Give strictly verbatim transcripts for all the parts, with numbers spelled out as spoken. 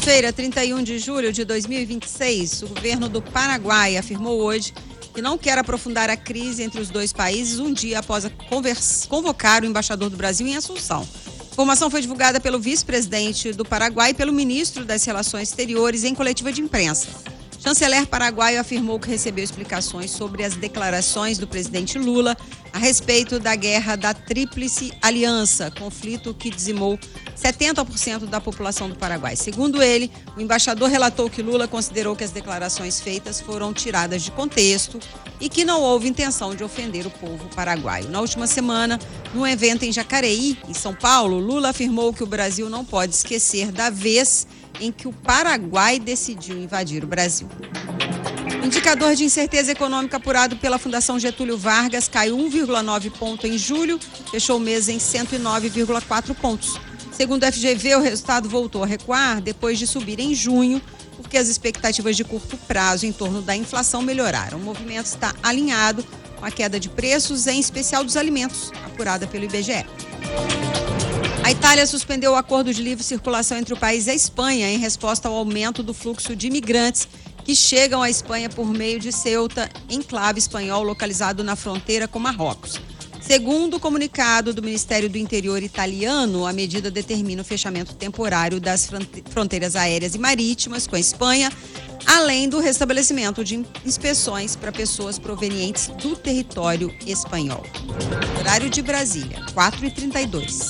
Quinta-feira, trinta e um de julho de dois mil e vinte e seis, o governo do Paraguai afirmou hoje que não quer aprofundar a crise entre os dois países um dia após conversa, convocar o embaixador do Brasil em Assunção. A informação foi divulgada pelo vice-presidente do Paraguai e pelo ministro das Relações Exteriores em coletiva de imprensa. O chanceler paraguaio afirmou que recebeu explicações sobre as declarações do presidente Lula a respeito da guerra da Tríplice Aliança, conflito que dizimou setenta por cento da população do Paraguai. Segundo ele, o embaixador relatou que Lula considerou que as declarações feitas foram tiradas de contexto e que não houve intenção de ofender o povo paraguaio. Na última semana, num evento em Jacareí, em São Paulo, Lula afirmou que o Brasil não pode esquecer da vez em que o Paraguai decidiu invadir o Brasil. O indicador de incerteza econômica apurado pela Fundação Getúlio Vargas caiu um vírgula nove ponto em julho, fechou o mês em cento e nove vírgula quatro pontos. Segundo o F G V, o resultado voltou a recuar depois de subir em junho, porque as expectativas de curto prazo em torno da inflação melhoraram. O movimento está alinhado com a queda de preços, em especial dos alimentos, apurada pelo I B G E. A Itália suspendeu o acordo de livre circulação entre o país e a Espanha em resposta ao aumento do fluxo de imigrantes que chegam à Espanha por meio de Ceuta, enclave espanhol localizado na fronteira com Marrocos. Segundo o comunicado do Ministério do Interior italiano, a medida determina o fechamento temporário das fronteiras aéreas e marítimas com a Espanha, além do restabelecimento de inspeções para pessoas provenientes do território espanhol. Horário de Brasília, quatro e trinta e dois.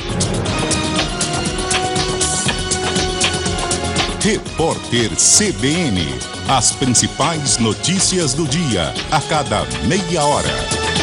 Repórter C B N. As principais notícias do dia, a cada meia hora.